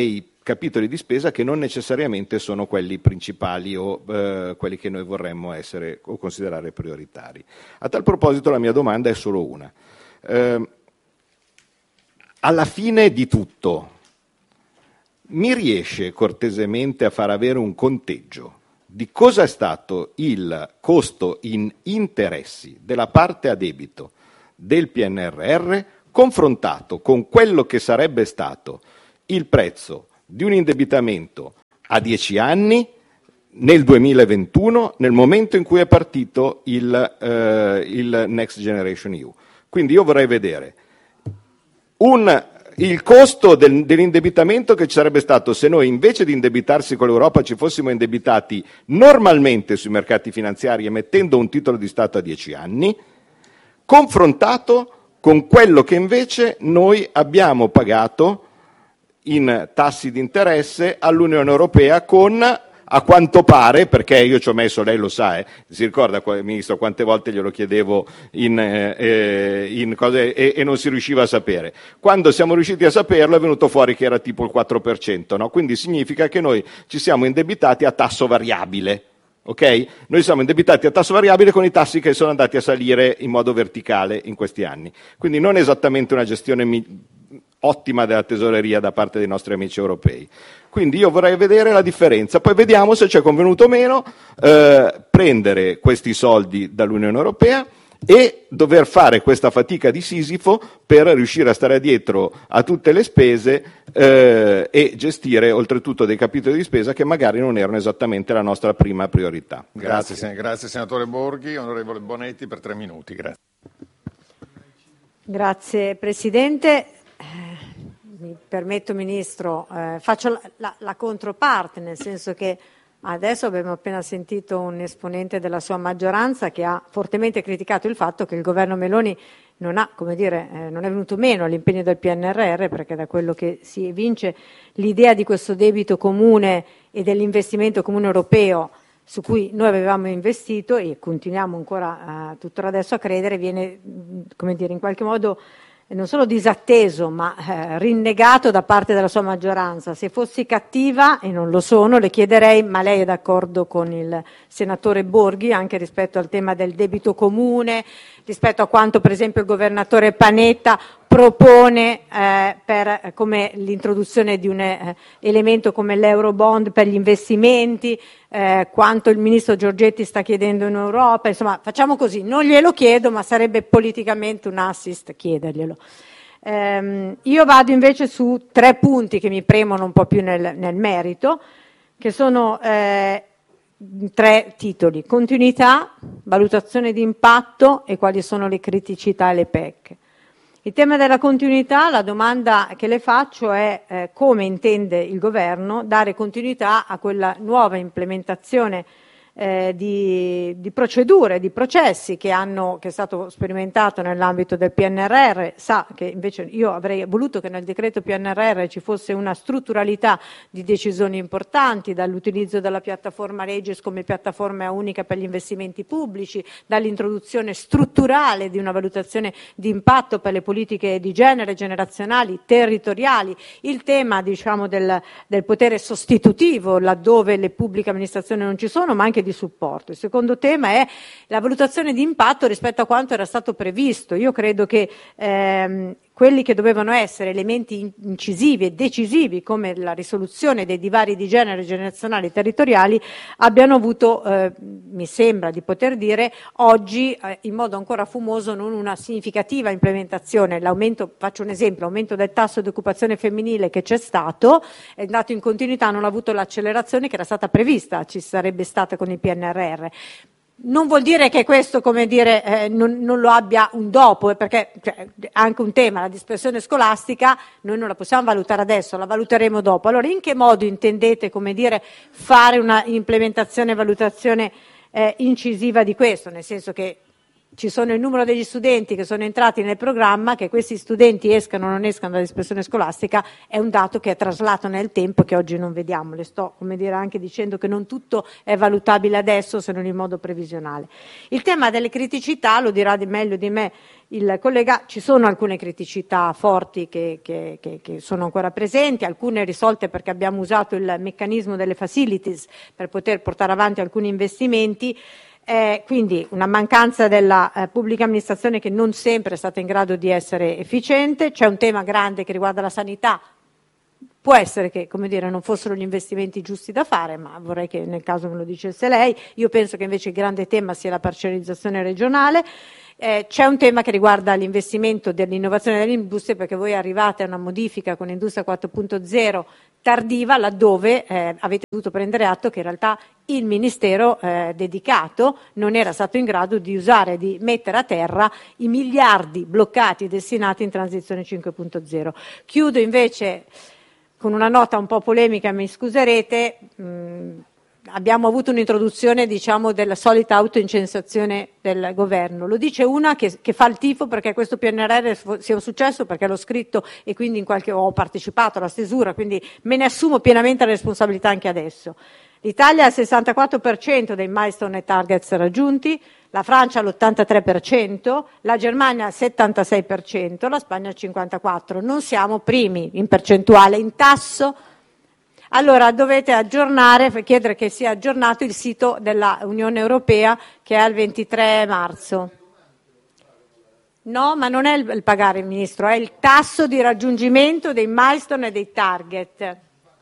capitoli di spesa che non necessariamente sono quelli principali o eh, quelli che noi vorremmo essere o considerare prioritari. A tal proposito la mia domanda è solo una. Eh, alla fine di tutto, mi riesce cortesemente a far avere un conteggio di cosa è stato il costo in interessi della parte a debito del P N R R confrontato con quello che sarebbe stato il prezzo di un indebitamento a dieci anni nel duemilaventuno, nel momento in cui è partito il, eh, il Next Generation E U. Quindi io vorrei vedere un, il costo del, dell'indebitamento che ci sarebbe stato se noi invece di indebitarsi con l'Europa ci fossimo indebitati normalmente sui mercati finanziari emettendo un titolo di Stato a dieci anni, confrontato con quello che invece noi abbiamo pagato in tassi di interesse all'Unione Europea con, a quanto pare, perché io ci ho messo, lei lo sa, eh, si ricorda, Ministro, quante volte glielo chiedevo in, eh, in cose e, e non si riusciva a sapere. Quando siamo riusciti a saperlo è venuto fuori che era tipo il quattro per cento, no? Quindi significa che noi ci siamo indebitati a tasso variabile. Ok? Noi siamo indebitati a tasso variabile con i tassi che sono andati a salire in modo verticale in questi anni. Quindi non esattamente una gestione mi- ottima della tesoreria da parte dei nostri amici europei. Quindi io vorrei vedere la differenza, poi vediamo se ci è convenuto o meno eh, prendere questi soldi dall'Unione Europea e dover fare questa fatica di Sisifo per riuscire a stare dietro a tutte le spese eh, e gestire oltretutto dei capitoli di spesa che magari non erano esattamente la nostra prima priorità. Grazie, grazie, grazie senatore Borghi. Onorevole Bonetti per tre minuti. Grazie. Grazie Presidente. Eh, mi permetto Ministro, eh, faccio la, la, la controparte, nel senso che adesso abbiamo appena sentito un esponente della sua maggioranza che ha fortemente criticato il fatto che il governo Meloni non ha, come dire, eh, non è venuto meno all'impegno del P N R R, perché da quello che si evince l'idea di questo debito comune e dell'investimento comune europeo su cui noi avevamo investito e continuiamo ancora eh, tuttora adesso a credere, viene, come dire, in qualche modo non solo disatteso ma eh, rinnegato da parte della sua maggioranza. Se fossi cattiva, e non lo sono, le chiederei, ma lei è d'accordo con il senatore Borghi anche rispetto al tema del debito comune, rispetto a quanto per esempio il governatore Panetta propone eh, per eh, come l'introduzione di un eh, elemento come l'Eurobond per gli investimenti, eh, quanto il ministro Giorgetti sta chiedendo in Europa. Insomma, facciamo così, non glielo chiedo, ma sarebbe politicamente un assist chiederglielo. Ehm, io vado invece su tre punti che mi premono un po' più nel, nel merito, che sono eh, tre titoli: continuità, valutazione di impatto e quali sono le criticità e le pecche. Il tema della continuità, la domanda che le faccio è eh, come intende il Governo dare continuità a quella nuova implementazione eh, di, di procedure, di processi che, hanno, che è stato sperimentato nell'ambito del P N R R. Sa che invece io avrei voluto che nel decreto P N R R ci fosse una strutturalità di decisioni importanti, dall'utilizzo della piattaforma Regis come piattaforma unica per gli investimenti pubblici, dall'introduzione strutturale di una valutazione di impatto per le politiche di genere, generazionali, territoriali, il tema diciamo del, del potere sostitutivo laddove le pubbliche amministrazioni non ci sono, ma anche di supporto. Il secondo tema è la valutazione di impatto rispetto a quanto era stato previsto. Io credo che ehm, quelli che dovevano essere elementi incisivi e decisivi come la risoluzione dei divari di genere, generazionali e territoriali abbiano avuto, eh, mi sembra di poter dire, oggi eh, in modo ancora fumoso non una significativa implementazione. L'aumento, faccio un esempio, l'aumento del tasso di occupazione femminile che c'è stato è andato in continuità, non ha avuto l'accelerazione che era stata prevista, ci sarebbe stata con il P N R R. Non vuol dire che questo, come dire, eh, non, non lo abbia un dopo, eh, perché cioè, anche un tema, la dispersione scolastica, noi non la possiamo valutare adesso, la valuteremo dopo. Allora, in che modo intendete, come dire, fare una implementazione e valutazione eh, incisiva di questo? Nel senso che ci sono il numero degli studenti che sono entrati nel programma, che questi studenti escano o non escano dall'ispezione scolastica è un dato che è traslato nel tempo e che oggi non vediamo. Le sto, come dire, anche dicendo che non tutto è valutabile adesso se non in modo previsionale. Il tema delle criticità, lo dirà di meglio di me il collega, ci sono alcune criticità forti che, che, che, che sono ancora presenti, alcune risolte perché abbiamo usato il meccanismo delle facilities per poter portare avanti alcuni investimenti. Eh, quindi una mancanza della eh, pubblica amministrazione che non sempre è stata in grado di essere efficiente. C'è un tema grande che riguarda la sanità, può essere che, come dire, non fossero gli investimenti giusti da fare, ma vorrei che nel caso me lo dicesse lei. Io penso che invece il grande tema sia la parcellizzazione regionale. Eh, c'è un tema che riguarda l'investimento dell'innovazione dell'industria, perché voi arrivate a una modifica con Industria quattro punto zero tardiva, laddove eh, avete dovuto prendere atto che in realtà il Ministero eh, dedicato non era stato in grado di usare, di mettere a terra i miliardi bloccati destinati in transizione cinque punto zero. Chiudo invece con una nota un po' polemica, mi scuserete. mh, Abbiamo avuto un'introduzione, diciamo, della solita autoincensazione del governo. Lo dice una che, che fa il tifo perché questo P N R R sia un successo, perché l'ho scritto e quindi in qualche ho partecipato alla stesura, quindi me ne assumo pienamente la responsabilità anche adesso. L'Italia ha il sessantaquattro per cento dei milestone e targets raggiunti, la Francia l'ottantatré per cento, la Germania il settantasei per cento, la Spagna il cinquantaquattro per cento. Non siamo primi in percentuale, in tasso. Allora dovete aggiornare, chiedere che sia aggiornato il sito della Unione Europea che è al ventitré marzo. No, ma non è il, il pagare, Ministro, è il tasso di raggiungimento dei milestone e dei target.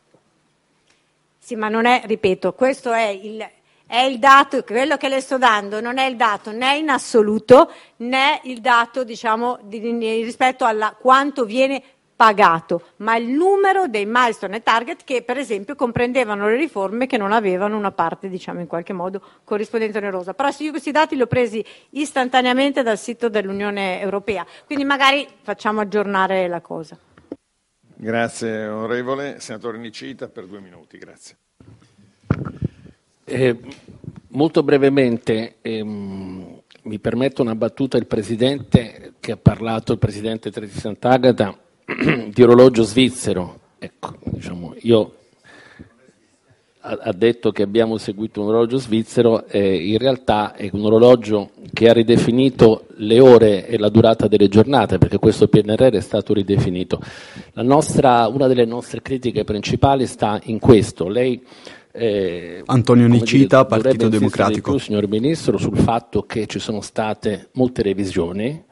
Sì, ma non è, ripeto, questo è il, è il dato, quello che le sto dando non è il dato né in assoluto né il dato, diciamo, di, rispetto a quanto viene pagato, ma il numero dei milestone e target che per esempio comprendevano le riforme che non avevano una parte, diciamo, in qualche modo corrispondente onerosa. Però io questi dati li ho presi istantaneamente dal sito dell'Unione Europea, quindi magari facciamo aggiornare la cosa. Grazie onorevole. Senatore Nicita per due minuti, grazie. Eh, molto brevemente, ehm, mi permetto una battuta. Il Presidente che ha parlato, il Presidente Terzi Sant'Agata, di orologio svizzero. Ecco, diciamo, io ha, ha detto che abbiamo seguito un orologio svizzero, eh, in realtà è un orologio che ha ridefinito le ore e la durata delle giornate, perché questo P N R R è stato ridefinito. La nostra, una delle nostre critiche principali sta in questo. Lei Eh, Antonio Nicita, dire, Partito Democratico. Di più, signor Ministro, sul fatto che ci sono state molte revisioni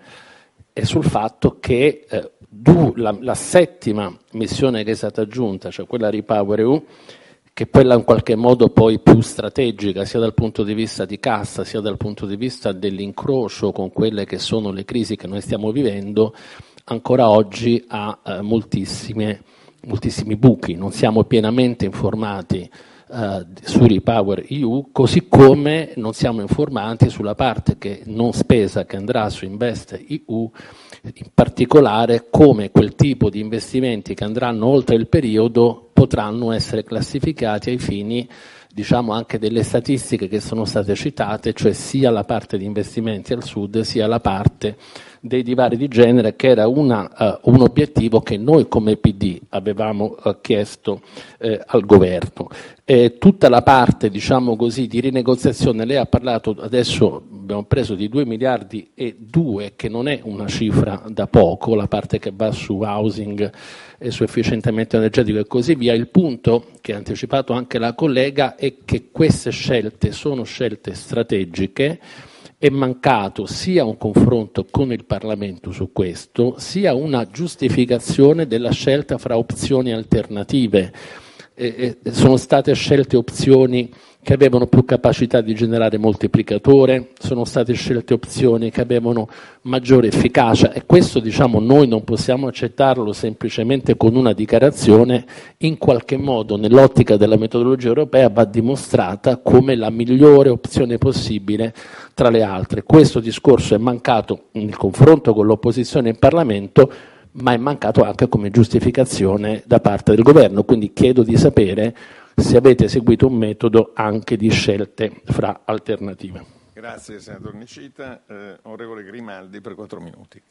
e sul fatto che eh, du, la, la settima missione che è stata aggiunta, cioè quella Repower E U, che è quella in qualche modo poi più strategica sia dal punto di vista di cassa sia dal punto di vista dell'incrocio con quelle che sono le crisi che noi stiamo vivendo, ancora oggi ha eh, moltissime, moltissimi buchi. Non siamo pienamente informati Uh, su Repower E U, così come non siamo informati sulla parte che non spesa che andrà su Invest E U, in particolare come quel tipo di investimenti che andranno oltre il periodo potranno essere classificati ai fini, diciamo, anche delle statistiche che sono state citate, cioè sia la parte di investimenti al sud sia la parte dei divari di genere, che era una, uh, un obiettivo che noi come P D avevamo uh, chiesto uh, al governo. E tutta la parte, diciamo così, di rinegoziazione, lei ha parlato, adesso abbiamo preso di due miliardi e due, che non è una cifra da poco, la parte che va su housing e su efficientamento energetico e così via. Il punto che ha anticipato anche la collega è che queste scelte sono scelte strategiche. È mancato sia un confronto con il Parlamento su questo, sia una giustificazione della scelta fra opzioni alternative. Eh, eh, sono state scelte opzioni che avevano più capacità di generare moltiplicatore, sono state scelte opzioni che avevano maggiore efficacia, e questo, diciamo, noi non possiamo accettarlo semplicemente con una dichiarazione. In qualche modo, nell'ottica della metodologia europea, va dimostrata come la migliore opzione possibile tra le altre. Questo discorso è mancato nel confronto con l'opposizione in Parlamento, ma è mancato anche come giustificazione da parte del governo, quindi chiedo di sapere se avete seguito un metodo anche di scelte fra alternative. Grazie senatore Nicita. Eh, onorevole Grimaldi per quattro minuti.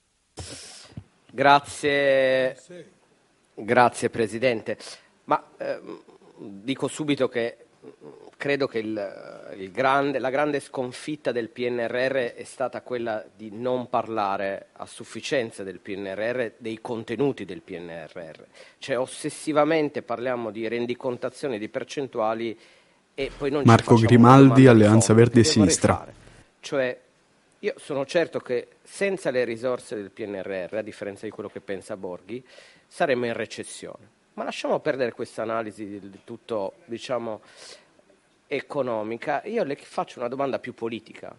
Grazie. Grazie, Grazie Presidente. Ma ehm, dico subito che credo che il, il grande, la grande sconfitta del P N R R è stata quella di non parlare a sufficienza del P N R R, dei contenuti del P N R R. Cioè ossessivamente parliamo di rendicontazione di percentuali e poi non Marco ci Grimaldi, Alleanza Verdi e Sinistra. Cioè io sono certo che senza le risorse del P N R R, a differenza di quello che pensa Borghi, saremmo in recessione. Ma lasciamo perdere questa analisi del tutto, diciamo, economica. Io le faccio una domanda più politica.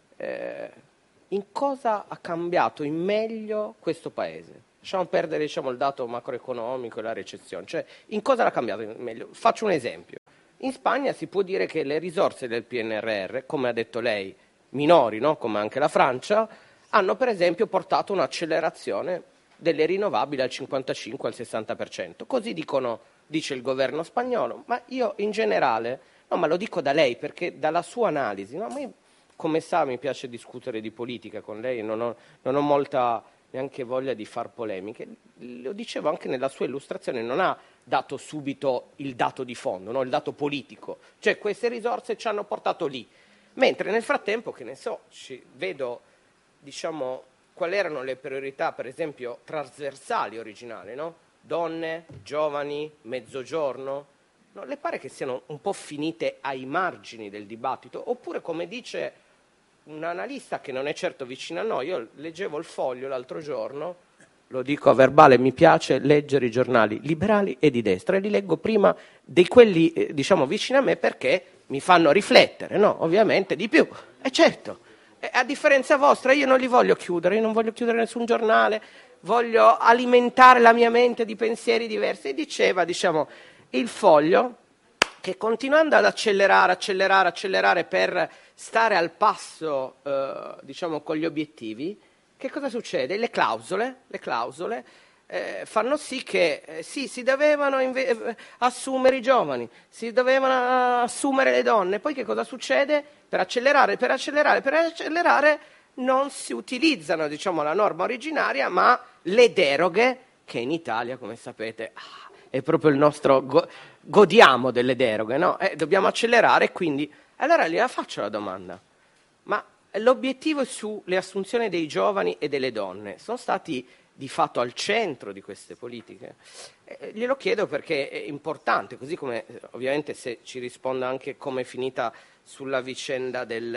Eh, in cosa ha cambiato in meglio questo Paese? Lasciamo perdere, diciamo, il dato macroeconomico e la recessione. Cioè, in cosa l'ha cambiato in meglio? Faccio un esempio. In Spagna si può dire che le risorse del P N R R, come ha detto lei, minori, no? Come anche la Francia, hanno per esempio portato un'accelerazione delle rinnovabili al cinquantacinque al sessanta per cento. Così dicono, dice il governo spagnolo, ma io in generale, no, ma lo dico da lei perché dalla sua analisi, no, ma io, come sa, mi piace discutere di politica con lei, non ho, non ho molta neanche voglia di far polemiche. Lo dicevo anche nella sua illustrazione, non ha dato subito il dato di fondo, no, il dato politico, cioè queste risorse ci hanno portato lì, mentre nel frattempo, che ne so, ci vedo, diciamo, quali erano le priorità, per esempio, trasversali originali, no? Donne, giovani, mezzogiorno. No, le pare che siano un po' finite ai margini del dibattito? Oppure, come dice un analista che non è certo vicino a noi, io leggevo il Foglio l'altro giorno, lo dico a verbale, mi piace leggere i giornali liberali e di destra, e li leggo prima di quelli, eh, diciamo, vicini a me perché mi fanno riflettere, no? Ovviamente, di più. E certo. A differenza vostra, io non li voglio chiudere, io non voglio chiudere nessun giornale, voglio alimentare la mia mente di pensieri diversi. E diceva, diciamo, il Foglio, che continuando ad accelerare, accelerare, accelerare per stare al passo, eh, diciamo, con gli obiettivi, che cosa succede? Le clausole, le clausole eh, fanno sì che eh, sì, si dovevano inve- assumere i giovani, si dovevano assumere le donne, poi che cosa succede? Per accelerare, per accelerare, per accelerare non si utilizzano, diciamo, la norma originaria, ma le deroghe, che in Italia, come sapete, ah, è proprio il nostro, go- godiamo delle deroghe, no? Eh, dobbiamo accelerare, quindi, allora gliela faccio la domanda, ma l'obiettivo è sulle assunzioni dei giovani e delle donne, sono stati di fatto al centro di queste politiche? Eh, glielo chiedo perché è importante, così come ovviamente se ci risponde anche come è finita sulla vicenda del,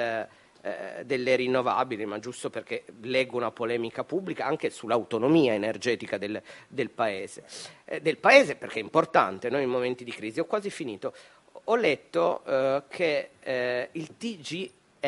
eh, delle rinnovabili, ma giusto perché leggo una polemica pubblica anche sull'autonomia energetica del, del Paese. Eh, del Paese perché è importante, no? In momenti di crisi. Ho quasi finito. Ho letto eh, che eh, il T G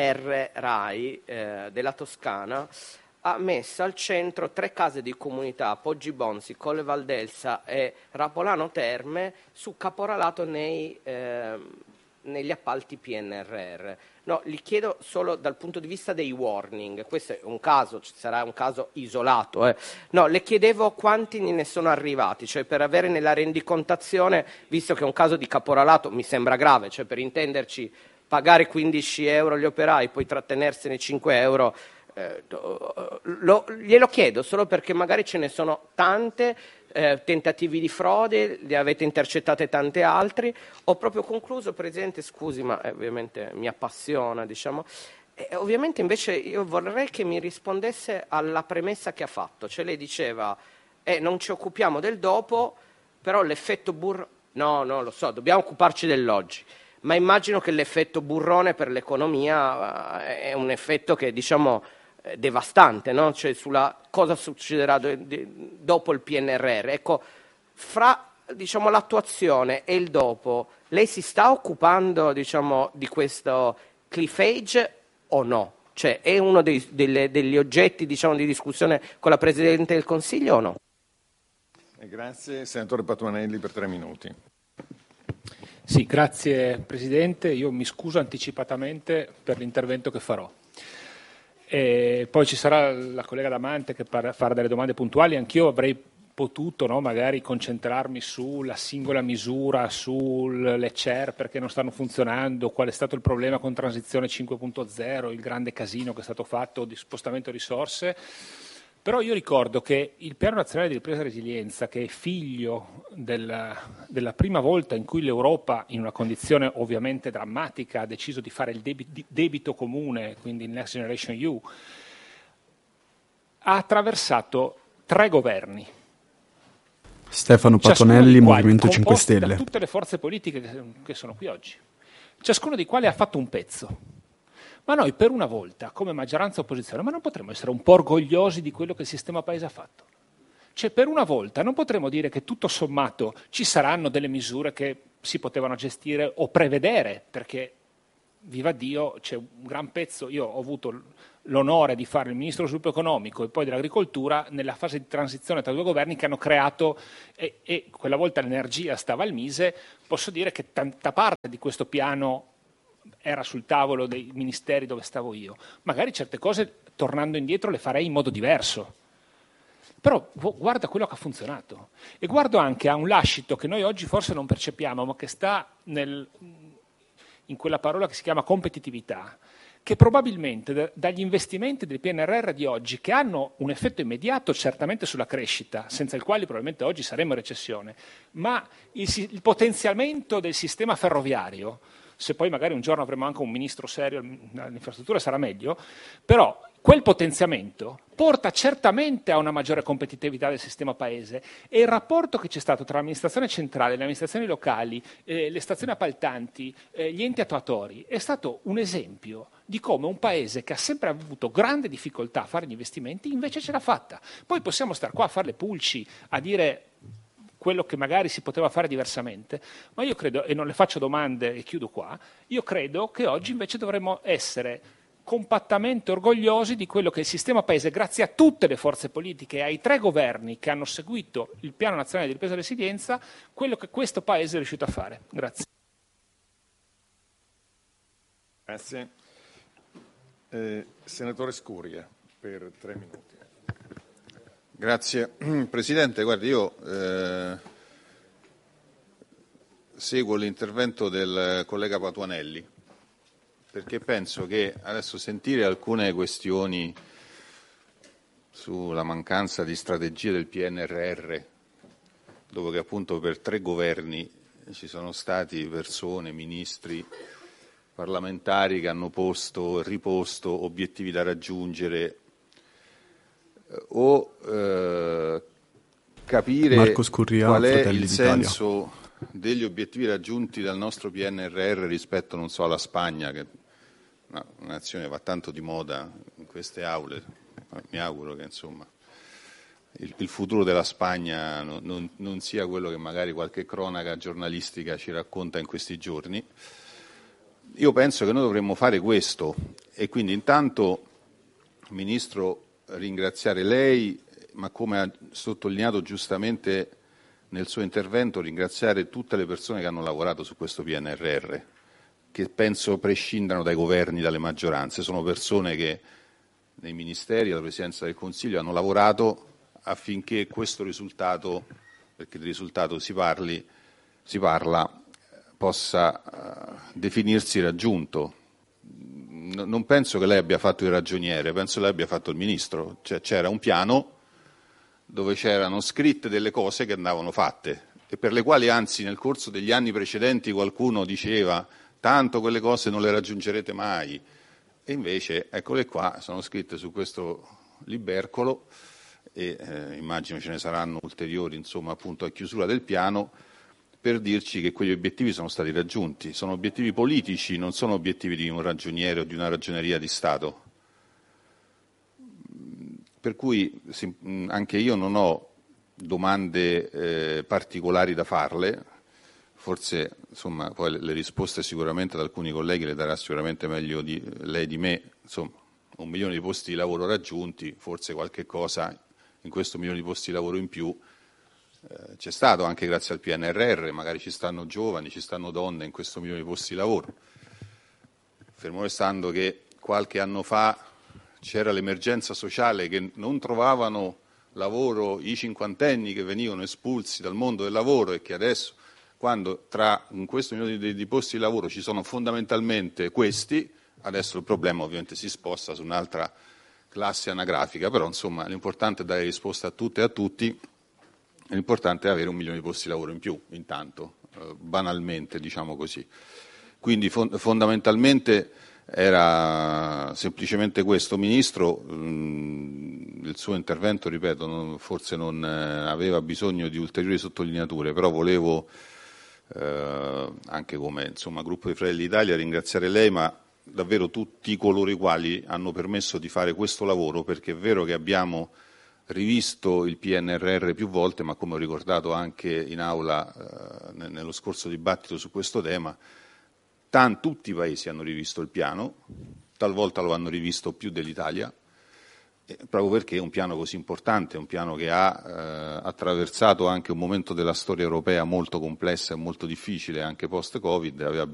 R RAI eh, della Toscana ha messo al centro tre case di comunità, Poggi Bonzi, Colle Valdelsa e Rapolano Terme, su caporalato nei, eh, negli appalti P N R R. No, li chiedo solo dal punto di vista dei warning, questo è un caso, sarà un caso isolato. Eh. No, le chiedevo quanti ne sono arrivati, cioè per avere nella rendicontazione, visto che è un caso di caporalato, mi sembra grave, cioè per intenderci pagare quindici euro agli operai, poi trattenersene cinque euro, Eh, lo, glielo chiedo solo perché magari ce ne sono tante, eh, tentativi di frode, li avete intercettate tante altri. Ho proprio concluso, Presidente, scusi, ma eh, ovviamente mi appassiona, diciamo. E, ovviamente invece io vorrei che mi rispondesse alla premessa che ha fatto, cioè lei diceva eh, non ci occupiamo del dopo, però l'effetto burro, no, no, lo so, dobbiamo occuparci dell'oggi. Ma immagino che l'effetto burrone per l'economia eh, è un effetto che, diciamo, devastante, no? Cioè sulla cosa succederà do, de, dopo il P N R R. Ecco, fra, diciamo, l'attuazione e il dopo, lei si sta occupando, diciamo, di questo cliff edge o no? Cioè è uno dei, delle, degli oggetti, diciamo, di discussione con la Presidente del Consiglio o no? Grazie. Senatore Patuanelli per tre minuti. Sì, grazie Presidente. Io mi scuso anticipatamente per l'intervento che farò. E poi ci sarà la collega Damante che farà delle domande puntuali. Anch'io avrei potuto, no, magari concentrarmi sulla singola misura, sulle C E R perché non stanno funzionando, qual è stato il problema con Transizione cinque punto zero, il grande casino che è stato fatto di spostamento risorse. Però io ricordo che il Piano Nazionale di Ripresa e Resilienza, che è figlio della, della prima volta in cui l'Europa, in una condizione ovviamente drammatica, ha deciso di fare il debito, debito comune, quindi il Next Generation E U, ha attraversato tre governi. Stefano Patuanelli, Movimento cinque Stelle. Da tutte le forze politiche che, che sono qui oggi, ciascuno dei quali ha fatto un pezzo. Ma noi per una volta, come maggioranza e opposizione, ma non potremmo essere un po' orgogliosi di quello che il sistema paese ha fatto? Cioè per una volta non potremmo dire che tutto sommato ci saranno delle misure che si potevano gestire o prevedere, perché viva Dio c'è un gran pezzo, io ho avuto l'onore di fare il ministro dello sviluppo economico e poi dell'agricoltura nella fase di transizione tra due governi che hanno creato, e, e quella volta l'energia stava al Mise, posso dire che tanta parte di questo piano era sul tavolo dei ministeri dove stavo io. Magari certe cose, tornando indietro, le farei in modo diverso. Però guarda quello che ha funzionato. E guardo anche a un lascito che noi oggi forse non percepiamo, ma che sta nel, in quella parola che si chiama competitività, che probabilmente da, dagli investimenti del P N R R di oggi, che hanno un effetto immediato certamente sulla crescita, senza il quale probabilmente oggi saremmo in recessione, ma il, il potenziamento del sistema ferroviario, se poi magari un giorno avremo anche un ministro serio all'infrastruttura sarà meglio, però quel potenziamento porta certamente a una maggiore competitività del sistema paese, e il rapporto che c'è stato tra l'amministrazione centrale, le amministrazioni locali, eh, le stazioni appaltanti, eh, gli enti attuatori è stato un esempio di come un paese che ha sempre avuto grande difficoltà a fare gli investimenti invece ce l'ha fatta. Poi possiamo star qua a fare le pulci, a dire quello che magari si poteva fare diversamente, ma io credo, e non le faccio domande e chiudo qua, io credo che oggi invece dovremmo essere compattamente orgogliosi di quello che il sistema paese, grazie a tutte le forze politiche e ai tre governi che hanno seguito il Piano Nazionale di Ripresa e Resilienza, quello che questo paese è riuscito a fare. Grazie. Grazie. Eh, senatore Scurria, per tre minuti. Grazie Presidente. Guardi, io eh, seguo l'intervento del collega Patuanelli, perché penso che adesso sentire alcune questioni sulla mancanza di strategie del P N R R, dopo che appunto per tre governi ci sono stati persone, ministri, parlamentari che hanno posto, riposto obiettivi da raggiungere, o eh, capire Scurria, qual è Fratelli il d'Italia. senso degli obiettivi raggiunti dal nostro P N R R rispetto, non so, alla Spagna, che è una nazione che va tanto di moda in queste aule. Mi auguro che insomma il, il futuro della Spagna non, non, non sia quello che magari qualche cronaca giornalistica ci racconta in questi giorni. Io penso che noi dovremmo fare questo, e quindi intanto, Ministro, ringraziare lei, ma come ha sottolineato giustamente nel suo intervento, ringraziare tutte le persone che hanno lavorato su questo P N R R, che penso prescindano dai governi, dalle maggioranze. Sono persone che nei ministeri, alla Presidenza del Consiglio, hanno lavorato affinché questo risultato, perché di risultato si parli, si parla, possa uh, definirsi raggiunto. Non penso che lei abbia fatto il ragioniere, penso che lei abbia fatto il Ministro. Cioè, c'era un piano dove c'erano scritte delle cose che andavano fatte e per le quali anzi nel corso degli anni precedenti qualcuno diceva tanto quelle cose non le raggiungerete mai, e invece eccole qua, sono scritte su questo libercolo e eh, immagino ce ne saranno ulteriori, insomma, appunto a chiusura del piano, per dirci che quegli obiettivi sono stati raggiunti. Sono obiettivi politici, non sono obiettivi di un ragioniere o di una ragioneria di Stato. Per cui anche io non ho domande eh, particolari da farle, forse insomma, poi le risposte sicuramente ad alcuni colleghi le darà sicuramente meglio di, lei di me, insomma, un milione di posti di lavoro raggiunti, forse qualche cosa in questo milione di posti di lavoro in più eh, c'è stato anche grazie al P N R R, magari ci stanno giovani, ci stanno donne in questo milione di posti di lavoro. Fermo restando che qualche anno fa c'era l'emergenza sociale che non trovavano lavoro i cinquantenni che venivano espulsi dal mondo del lavoro e che adesso, quando tra in questo milione di, di posti di lavoro ci sono fondamentalmente questi, adesso il problema ovviamente si sposta su un'altra classe anagrafica, però insomma l'importante è dare risposta a tutte e a tutti, l'importante è avere un milione di posti di lavoro in più, intanto, eh, banalmente diciamo così. Quindi fond- fondamentalmente era semplicemente questo. Ministro, mh, il suo intervento, ripeto, non, forse non eh, aveva bisogno di ulteriori sottolineature, però volevo eh, anche come insomma, gruppo di Fratelli d'Italia ringraziare lei, ma davvero tutti coloro i quali hanno permesso di fare questo lavoro, perché è vero che abbiamo rivisto il P N R R più volte, ma come ho ricordato anche in aula eh, nello scorso dibattito su questo tema, Tan, tutti i paesi hanno rivisto il piano, talvolta lo hanno rivisto più dell'Italia, eh, proprio perché è un piano così importante, è un piano che ha eh, attraversato anche un momento della storia europea molto complessa e molto difficile, anche post-Covid, aveva